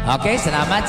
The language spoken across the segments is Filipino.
Okay, salamat.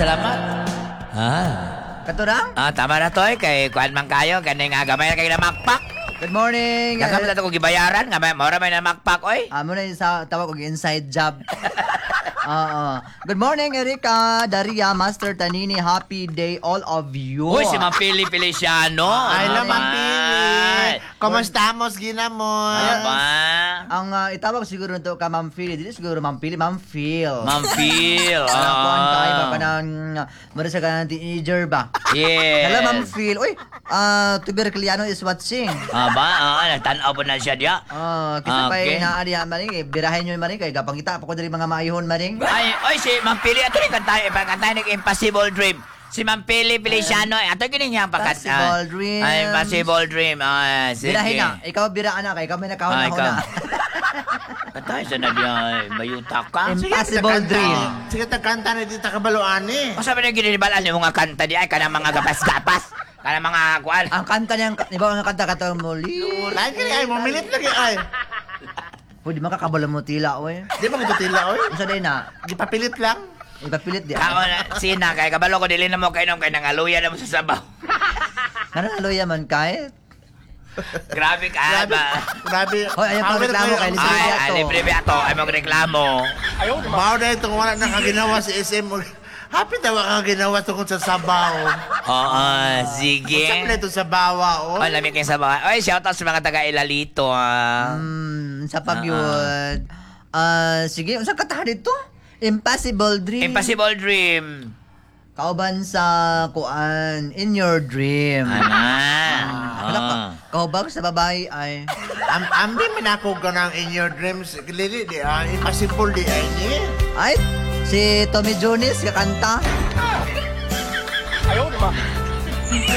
Katurang? Tama na to kay kuan man kayo, ganing nga gamay na kayo na makpak. Good morning. Nakamit na ko gibayaran, nga maura may na makpak, oy. Amo na yung tawag og inside job. Oo. Good morning, Erika, Daria, Master Tanini. Happy day, all of you. Uy, si Ma'am Pili Feliciano. Ay, Ano Ma'am ba? Pili. Komastamos, ginamos? Ano ba? Ang itawag siguro nito ka Ma'am Phil. Dili siguro Ma'am Phil, Ma'am Phil. Ma'am Phil. Kuan tayo ba kanang mura sa kanang teenager ba? Yes. Hello, Ma'am Phil. Uy, Tubercliano is watching. Tanaw po na siya diya. Kasi Okay. pa inaari maring birahin nyo maring kay gapangita pa ko diri mga maayhon maring. Ay, oy, si Ma'am Pili, ato rin kantahin ng Impossible Dream. Si Ma'am Pili Feliciano, ato gini niya pakat. Impossible Dream. Ay, Impossible Dream. Sige. Birahin na. Ikaw biraan na kay ikaw may nakahon Ay, na ikaw. na. Katay sa na diya, bayuta ka. Impossible Dream. Sige, tagkanta na dito kabaluan eh. O sabi na ginibalan yung mga kanta di ay kanang mga gapas-gapas. Kanang mga kuan. Ang kanta niyang, di ba ang kanta kata muli? Lahat ka ay, mamilit lagi ay. Pwede makakabala mo tila, oy. Di ba gututila, oy? Isa day na, Di papilit lang. ipapilit di. Ako na, sina, kay kabalo ko dili na mo kainom kay nangaluya na mo sa sabaw. Ano aloy man kay? Grabe ka, Grabe. ba? Grabe. Hoy, ayaw pang reklamo kay Liz. Ay, libre ba ito? Ay, mong reklamo. Mao na itong wala nakaginawa si SM. Happy tawa kang ginawa tungkol sa sabaw. Oo, sige. Saan na ito sa bawa, oh? Ay, lamig kayo sa mga. Ay, shoutout sa mga taga-Ilalito, Sa pagyud. Sige, unsa kanta dito? Impossible Dream. Impossible Dream. Kauban sa kuan, In Your Dream. Kaubag sa babae ay Ambi minakog ka ng In Your Dreams. Lili, di impossible di ay ni. ay si Tommy Jones kakanta.